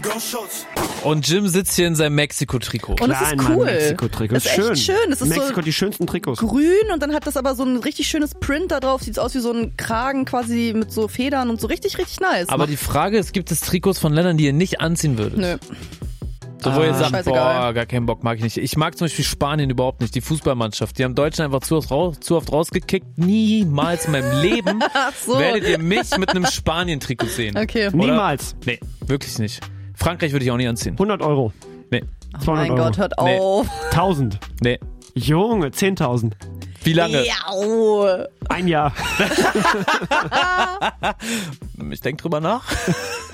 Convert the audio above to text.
Und Jim sitzt hier in seinem Mexiko-Trikot. Und es ist cool. Mexiko-Trikot. Das ist echt schön. Es ist Mexiko, so die schönsten Trikots. grün und dann hat das aber so ein richtig schönes Print da drauf. Sieht aus wie so ein Kragen quasi mit so Federn und so richtig, richtig nice. Aber die Frage ist, gibt es Trikots von Ländern, die ihr nicht anziehen würdet? Nö. So, wo ihr sagt, scheißegal. gar keinen Bock, mag ich nicht. Ich mag zum Beispiel Spanien überhaupt nicht, die Fußballmannschaft. Die haben Deutschland einfach zu oft rausgekickt. Niemals in meinem Leben Ach so. werdet ihr mich mit einem Spanien-Trikot sehen. Okay. Oder? Niemals. Nee, wirklich nicht. Frankreich würde ich auch nicht anziehen. 100 Euro. Nee, Oh mein Gott, hört auf. 1000. nee. Junge, 10.000. Wie lange? Ja. Ein Jahr. Ich denk drüber nach.